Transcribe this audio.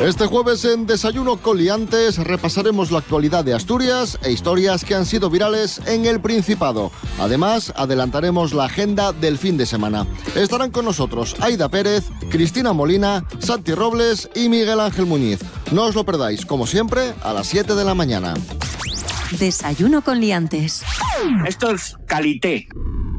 Este jueves en Desayuno con Liantes repasaremos la actualidad de Asturias e historias que han sido virales en el Principado. Además, adelantaremos la agenda del fin de semana. Estarán con nosotros Aida Pérez, Cristina Molina, Santi Robles y Miguel Ángel Muñiz. No os lo perdáis, como siempre, a las 7 de la mañana. Desayuno con Liantes. Esto es calité.